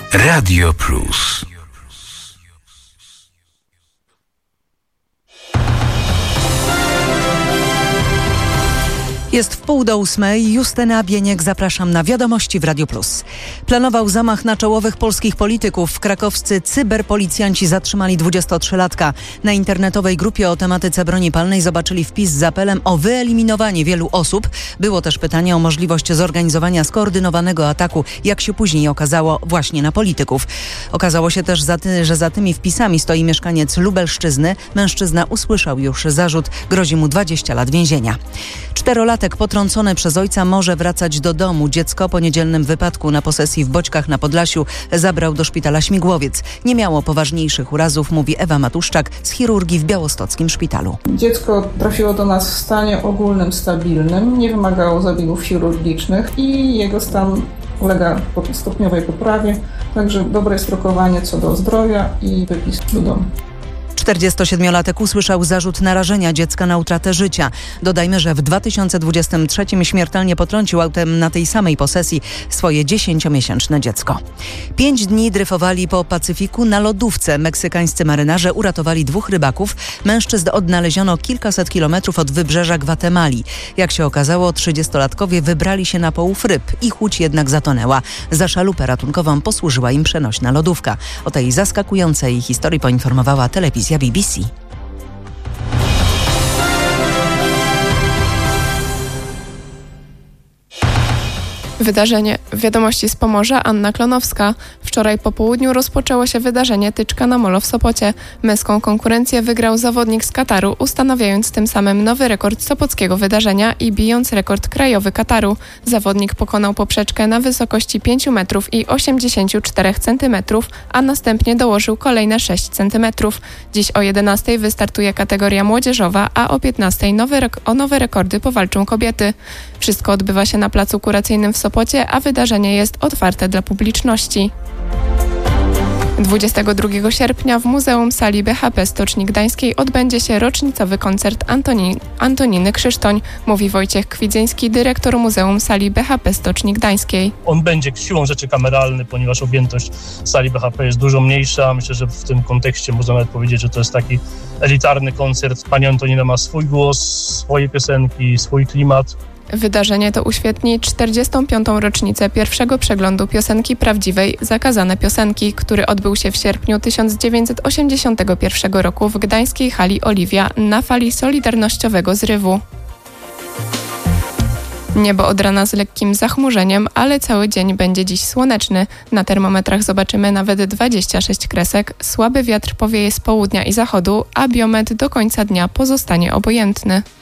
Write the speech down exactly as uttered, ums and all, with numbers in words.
Radio Plus. Jest w pół do ósmej. Justyna Bieniek, zapraszam na Wiadomości w Radio Plus. Planował zamach na czołowych polskich polityków. Krakowscy cyberpolicjanci zatrzymali dwudziestotrzylatka. Na internetowej grupie o tematyce broni palnej zobaczyli wpis z apelem o wyeliminowanie wielu osób. Było też pytanie o możliwość zorganizowania skoordynowanego ataku, jak się później okazało, właśnie na polityków. Okazało się też, za ty, że za tymi wpisami stoi mieszkaniec Lubelszczyzny. Mężczyzna usłyszał już zarzut. Grozi mu dwadzieścia lat więzienia. Czterolatek potrącony przez ojca może wracać do domu. Dziecko po niedzielnym wypadku na posesji w Boćkach na Podlasiu zabrał do szpitala Śmigłowiec. Nie miało poważniejszych urazów, mówi Ewa Matuszczak z chirurgii w białostockim szpitalu. Dziecko trafiło do nas w stanie ogólnym, stabilnym, nie wymagało zabiegów chirurgicznych i jego stan ulega stopniowej poprawie, także dobre jest rokowanie co do zdrowia i wypis do domu. czterdziestosiedmiolatek usłyszał zarzut narażenia dziecka na utratę życia. Dodajmy, że w dwa tysiące dwudziestym trzecim śmiertelnie potrącił autem na tej samej posesji swoje dziesięciomiesięczne dziecko. Pięć dni dryfowali po Pacyfiku na lodówce. Meksykańscy marynarze uratowali dwóch rybaków. Mężczyzn odnaleziono kilkaset kilometrów od wybrzeża Gwatemali. Jak się okazało, trzydziestolatkowie wybrali się na połów ryb. Ich łódź jednak zatonęła. Za szalupę ratunkową posłużyła im przenośna lodówka. O tej zaskakującej historii poinformowała telewizja B B C. Wydarzenie. Wiadomości z Pomorza, Anna Klonowska. Wczoraj po południu rozpoczęło się wydarzenie Tyczka na molo w Sopocie. Męską konkurencję wygrał zawodnik z Kataru, ustanawiając tym samym nowy rekord sopockiego wydarzenia i bijąc rekord krajowy Kataru. Zawodnik pokonał poprzeczkę na wysokości pięć metrów i osiemdziesiąt cztery centymetrów, a następnie dołożył kolejne sześć centymetrów. Dziś o jedenastej wystartuje kategoria młodzieżowa, a o piętnastej nowe rek- o nowe rekordy powalczą kobiety. Wszystko odbywa się na placu kuracyjnym w Sopocie, a wydarzenie jest otwarte dla publiczności. dwudziestego drugiego sierpnia w Muzeum Sali B H P Stoczni Gdańskiej odbędzie się rocznicowy koncert Antoni- Antoniny Krzysztoń, mówi Wojciech Kwidzyński, dyrektor Muzeum Sali B H P Stoczni Gdańskiej. On będzie siłą rzeczy kameralny, ponieważ objętość sali B H P jest dużo mniejsza. Myślę, że w tym kontekście można nawet powiedzieć, że to jest taki elitarny koncert. Pani Antonina ma swój głos, swoje piosenki, swój klimat. Wydarzenie to uświetni czterdziestą piątą rocznicę pierwszego przeglądu piosenki prawdziwej Zakazane piosenki, który odbył się w sierpniu tysiąc dziewięćset osiemdziesiątego pierwszego roku w gdańskiej hali Oliwia na fali solidarnościowego zrywu. Niebo od rana z lekkim zachmurzeniem, ale cały dzień będzie dziś słoneczny. Na termometrach zobaczymy nawet dwadzieścia sześć kresek. Słaby wiatr powieje z południa i zachodu, a biometr do końca dnia pozostanie obojętny.